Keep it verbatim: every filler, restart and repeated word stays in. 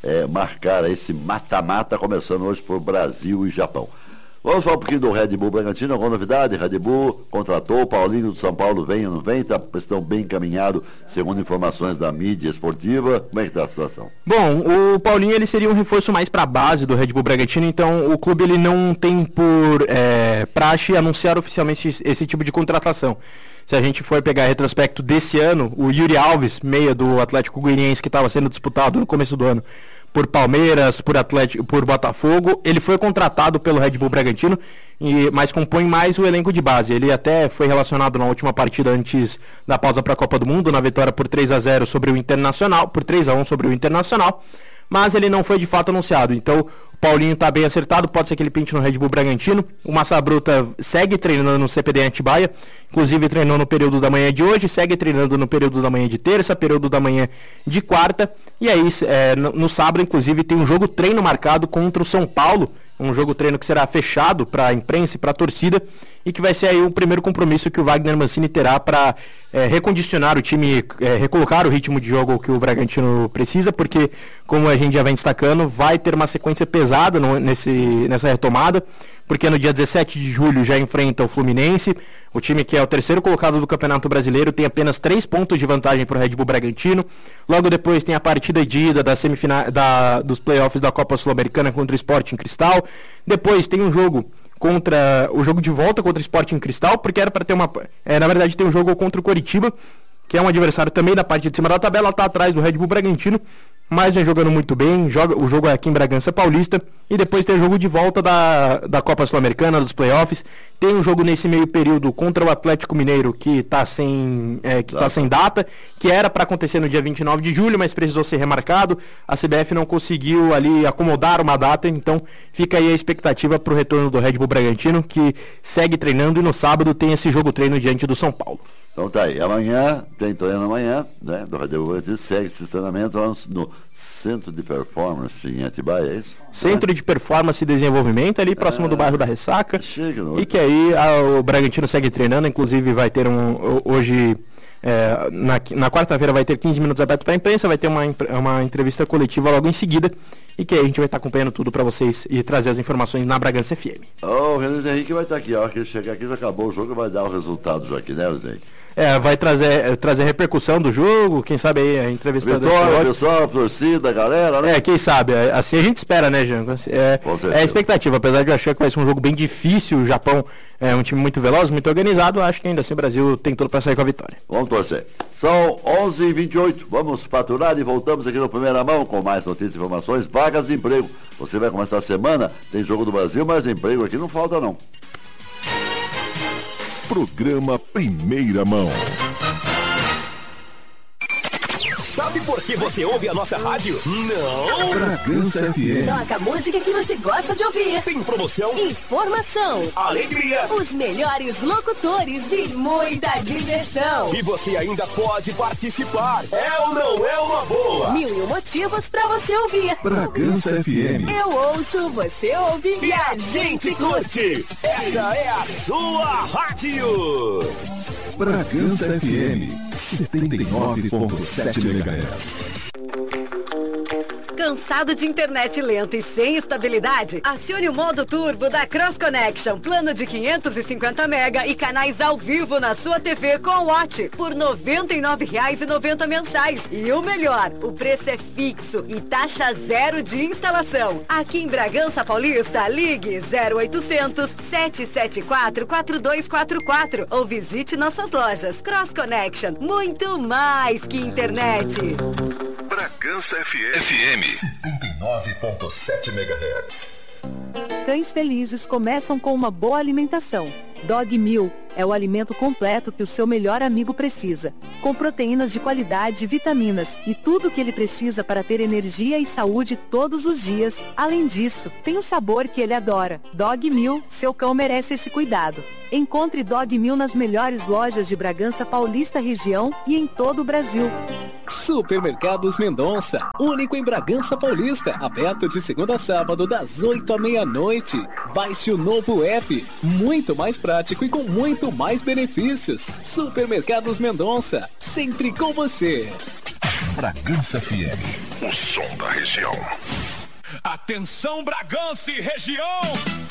é, marcar esse mata-mata, começando hoje por Brasil e Japão. Vamos falar um pouquinho do Red Bull Bragantino, alguma novidade? Red Bull contratou, o Paulinho do São Paulo vem ou não vem? Tá, estão bem encaminhados, segundo informações da mídia esportiva. Como é que está a situação? Bom, o Paulinho ele seria um reforço mais para a base do Red Bull Bragantino, então o clube ele não tem por é, praxe anunciar oficialmente esse, esse tipo de contratação. Se a gente for pegar retrospecto desse ano, o Yuri Alves, meia do Atlético Goianiense, que estava sendo disputado no começo do ano por Palmeiras, por Atlético, por Botafogo, ele foi contratado pelo Red Bull Bragantino, e, mas compõe mais o elenco de base. Ele até foi relacionado na última partida antes da pausa para a Copa do Mundo, na vitória por três a zero sobre o Internacional, por três a um sobre o Internacional, mas ele não foi de fato anunciado. Então o Paulinho está bem acertado, pode ser que ele pinte no Red Bull Bragantino. O Massa Bruta segue treinando no C P D em Atibaia, inclusive treinou no período da manhã de hoje, segue treinando no período da manhã de terça, período da manhã de quarta, e aí é, no, no sábado inclusive tem um jogo treino marcado contra o São Paulo, um jogo treino que será fechado para a imprensa e para a torcida, e que vai ser aí o primeiro compromisso que o Wagner Mancini terá para é, recondicionar o time, é, recolocar o ritmo de jogo que o Bragantino precisa, porque, como a gente já vem destacando, vai ter uma sequência pesada no, nesse, nessa retomada, porque no dia dezessete de julho já enfrenta o Fluminense, o time que é o terceiro colocado do Campeonato Brasileiro, tem apenas três pontos de vantagem para o Red Bull Bragantino. Logo depois tem a partida de ida da semifina- da, dos playoffs da Copa Sul-Americana contra o Sporting Cristal. Depois tem um jogo contra o jogo de volta contra o Sporting Cristal, porque era para ter uma... É, na verdade tem um jogo contra o Coritiba, que é um adversário também da parte de cima da tabela, está atrás do Red Bull Bragantino, mas vem jogando muito bem. Joga, o jogo é aqui em Bragança Paulista, e depois tem o jogo de volta da, da Copa Sul-Americana, dos playoffs. Tem um jogo nesse meio período contra o Atlético Mineiro, que está sem, é, que tá sem data, que era para acontecer no dia vinte e nove de julho, mas precisou ser remarcado. A C B F não conseguiu ali acomodar uma data, então fica aí a expectativa para o retorno do Red Bull Bragantino, que segue treinando, e no sábado tem esse jogo treino diante do São Paulo. Então tá aí, amanhã, tem treino amanhã, né, do Red Bull Bragantino, segue esse treinamento lá no, no Centro de Performance em Atibaia, é isso? Centro é? de Performance e Desenvolvimento, ali próximo é, do bairro da Ressaca, chega, e que aí a, o Bragantino segue treinando, inclusive vai ter um, hoje, é, na, na quarta-feira vai ter quinze minutos aberto para a imprensa, vai ter uma, uma entrevista coletiva logo em seguida, e que aí a gente vai estar acompanhando tudo para vocês e trazer as informações na Bragança F M. Oh, o Renan Henrique vai estar aqui, a hora que ele chegar aqui já acabou o jogo, vai dar o resultado já aqui, né, Renan Henrique? É, vai trazer, trazer repercussão do jogo, quem sabe aí a entrevista do Vitória, pessoal, torcida, galera, né? É, quem sabe, assim a gente espera, né, Jean? É, é a expectativa, apesar de eu achar que vai ser um jogo bem difícil, o Japão é um time muito veloz, muito organizado, acho que ainda assim o Brasil tem tudo para sair com a vitória. Vamos torcer. São onze e vinte e oito, vamos faturar e voltamos aqui no Primeira Mão com mais notícias e informações, vagas de emprego. Você vai começar a semana, tem jogo do Brasil, mas emprego aqui não falta não. Programa Primeira Mão. Sabe por que você ouve a nossa rádio? Não! Bragança F M. Toca a música que você gosta de ouvir. Tem promoção, informação, alegria, os melhores locutores e muita diversão. E você ainda pode participar. É ou não é uma boa? Mil e um motivos pra você ouvir. Bragança F M. Eu ouço, você ouve e a gente curte. Essa é a sua rádio. Bragança F M setenta e nove ponto sete megahertz. Cansado de internet lenta e sem estabilidade? Acione o modo turbo da Cross Connection. Plano de quinhentos e cinquenta mega e canais ao vivo na sua T V com o Watch por noventa e nove reais e noventa mensais. E o melhor, o preço é fixo e taxa zero de instalação. Aqui em Bragança Paulista, ligue zero oitocentos, sete sete quatro, quatro dois quatro quatro ou visite nossas lojas. Cross Connection, muito mais que internet. Bragança F M. F M setenta e nove ponto sete megahertz. Cães felizes começam com uma boa alimentação. Dog Meal é o alimento completo que o seu melhor amigo precisa, com proteínas de qualidade, vitaminas e tudo o que ele precisa para ter energia e saúde todos os dias. Além disso, tem o sabor que ele adora. Dog Meal, seu cão merece esse cuidado. Encontre Dog Meal nas melhores lojas de Bragança Paulista região e em todo o Brasil. Supermercados Mendonça, único em Bragança Paulista, aberto de segunda a sábado das oito à meia-noite. Baixe o novo app, muito mais prático e com muito mais benefícios. Supermercados Mendonça, sempre com você. Bragança F M, o som da região. Atenção, Bragança e região!